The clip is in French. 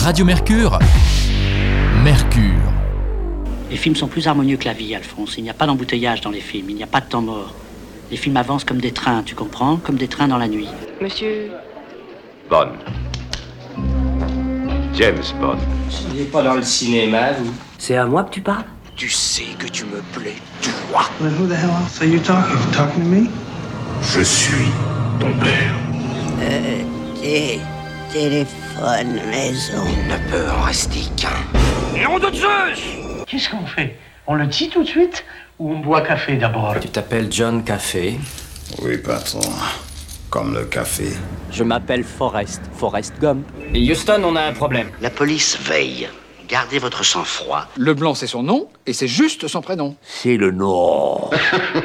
Radio Mercure. Mercure. Les films sont plus harmonieux que la vie, Alphonse. Il n'y a pas d'embouteillage dans les films, il n'y a pas de temps mort. Les films avancent comme des trains, tu comprends? Comme des trains dans la nuit. Monsieur... Bond. James Bond. Vous n'êtes pas dans le cinéma, vous? C'est à moi que tu parles? Tu sais que tu me plais, toi. Then who the hell else are you talking? Talking to me? Je suis ton père. Téléphone maison. Ne peut en rester qu'un. Nom de Zeus! Qu'est-ce qu'on fait? On le dit tout de suite ou on boit café d'abord? Tu t'appelles John Café? Oui, patron. Comme le café. Je m'appelle Forrest Gump. Et Houston, on a un problème. La police veille. Gardez votre sang-froid. Leblanc, c'est son nom, et c'est juste son prénom. C'est le nom.